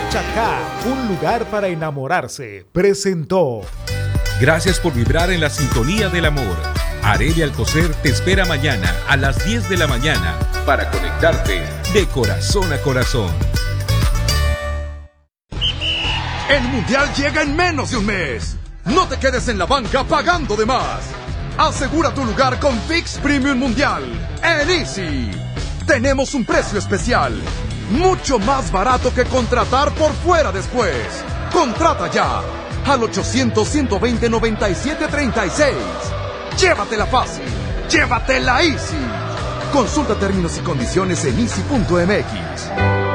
Chacá, un lugar para enamorarse, presentó. Gracias por vibrar en la sintonía del amor. Arely Alcocer te espera mañana a las 10 de la mañana para conectarte de corazón a corazón. El Mundial llega en menos de un mes. No te quedes en la banca pagando de más. Asegura tu lugar con ViX Premium Mundial en Easy. Tenemos un precio especial, mucho más barato que contratar por fuera después. Contrata ya al 800-120-9736. Llévatela fácil, llévatela Easy. Consulta términos y condiciones en easy.mx.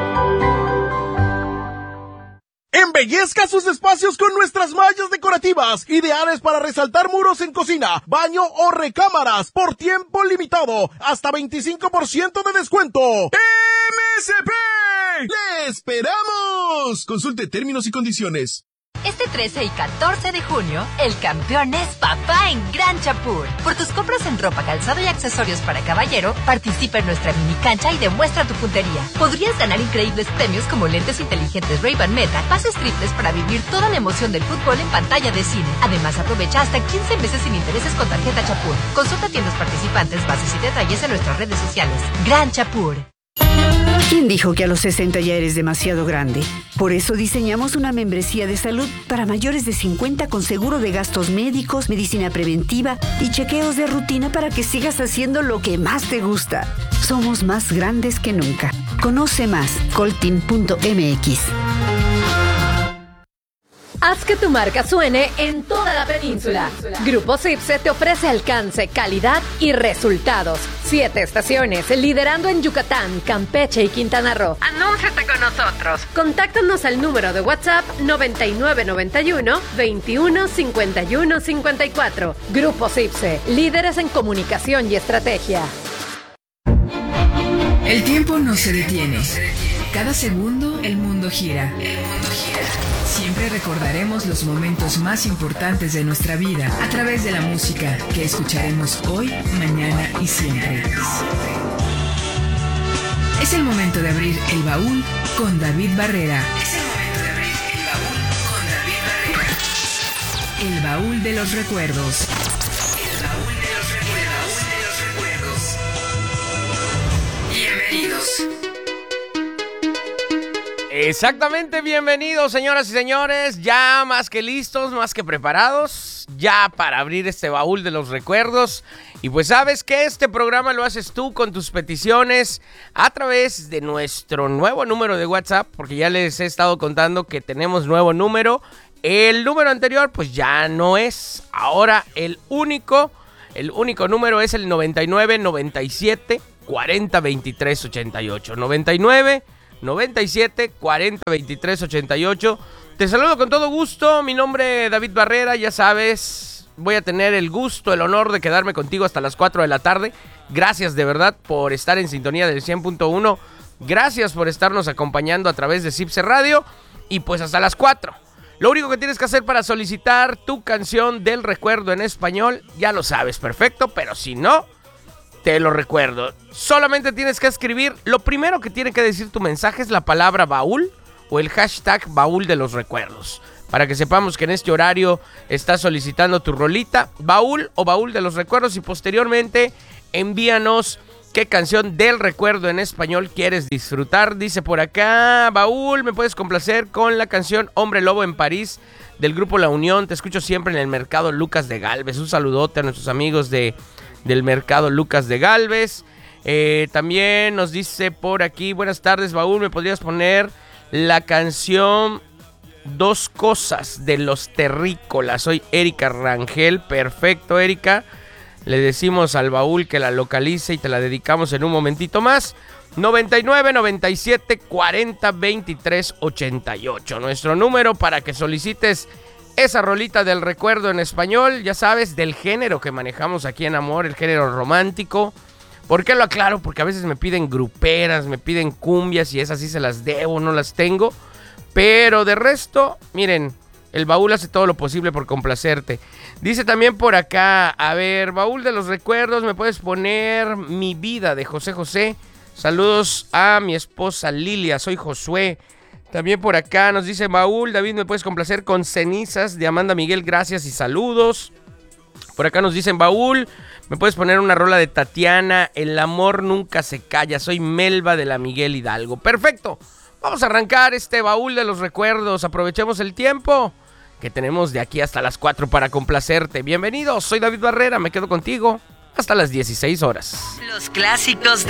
Embellezca sus espacios con nuestras mallas decorativas, ideales para resaltar muros en cocina, baño o recámaras, por tiempo limitado, hasta 25% de descuento. ¡MSP! ¡Le esperamos! Consulte términos y condiciones. Este 13 y 14 de junio, el campeón es papá en Gran Chapur. Por tus compras en ropa, calzado y accesorios para caballero, participa en nuestra mini cancha y demuestra tu puntería. Podrías ganar increíbles premios como lentes inteligentes Ray-Ban Meta, pases triples para vivir toda la emoción del fútbol en pantalla de cine. Además, aprovecha hasta 15 meses sin intereses con tarjeta Chapur. Consulta tiendas participantes, bases y detalles en nuestras redes sociales. Gran Chapur. ¿Quién dijo que a los 60 ya eres demasiado grande? Por eso diseñamos una membresía de salud para mayores de 50 con seguro de gastos médicos, medicina preventiva y chequeos de rutina para que sigas haciendo lo que más te gusta. Somos más grandes que nunca. Conoce más, coltin.mx. Haz que tu marca suene en toda la península. Grupo Cipse te ofrece alcance, calidad y resultados. 7 estaciones, liderando en Yucatán, Campeche y Quintana Roo. Anúnciate con nosotros. Contáctanos al número de WhatsApp 9991 21 51 54. Grupo Cipse, líderes en comunicación y estrategia. El tiempo no se detiene. Cada segundo el mundo gira. Siempre recordaremos los momentos más importantes de nuestra vida a través de la música que escucharemos hoy, mañana y siempre. Es el momento de abrir el baúl con David Barrera. El baúl de los recuerdos. Bienvenidos. Exactamente, bienvenidos señoras y señores, ya más que listos, más que preparados, ya para abrir este baúl de los recuerdos. Y pues sabes que este programa lo haces tú con tus peticiones a través de nuestro nuevo número de WhatsApp, porque ya les he estado contando que tenemos nuevo número. El número anterior pues ya no es, ahora el único número es el 99 97 40 23 88, 99 97 40 23 88. Te saludo con todo gusto. Mi nombre es David Barrera. Ya sabes, voy a tener el gusto, el honor de quedarme contigo hasta las 4 de la tarde. Gracias de verdad por estar en sintonía del 100.1. Gracias por estarnos acompañando a través de Cipse Radio. Y pues hasta las 4. Lo único que tienes que hacer para solicitar tu canción del recuerdo en español, ya lo sabes, perfecto. Pero si no, te lo recuerdo. Solamente tienes que escribir. Lo primero que tiene que decir tu mensaje es la palabra baúl o el hashtag baúl de los recuerdos. Para que sepamos que en este horario estás solicitando tu rolita, baúl o baúl de los recuerdos. Y posteriormente envíanos qué canción del recuerdo en español quieres disfrutar. Dice por acá, baúl, me puedes complacer con la canción Hombre Lobo en París del grupo La Unión. Te escucho siempre en el mercado Lucas de Galvez. Un saludote a nuestros amigos del mercado Lucas de Galvez. También nos dice por aquí, buenas tardes baúl, ¿me podrías poner la canción Dos Cosas de los Terrícolas? Soy Erika Rangel. Perfecto, Erika, le decimos al baúl que la localice y te la dedicamos en un momentito más. 99 97 40 23 88, nuestro número para que solicites esa rolita del recuerdo en español, ya sabes, del género que manejamos aquí en Amor, el género romántico. ¿Por qué lo aclaro? Porque a veces me piden gruperas, me piden cumbias y esas sí se las debo, no las tengo. Pero de resto, miren, el baúl hace todo lo posible por complacerte. Dice también por acá, a ver, baúl de los recuerdos, ¿me puedes poner Mi Vida de José José? Saludos a mi esposa Lilia, soy Josué. También por acá nos dice Baúl, David, ¿me puedes complacer con Cenizas de Amanda Miguel? Gracias y saludos. Por acá nos dicen, Baúl, ¿me puedes poner una rola de Tatiana? El amor nunca se calla. Soy Melba de la Miguel Hidalgo. Perfecto. Vamos a arrancar este baúl de los recuerdos. Aprovechemos el tiempo que tenemos de aquí hasta las 4 para complacerte. Bienvenidos, soy David Barrera. Me quedo contigo hasta las 16 horas. Los clásicos de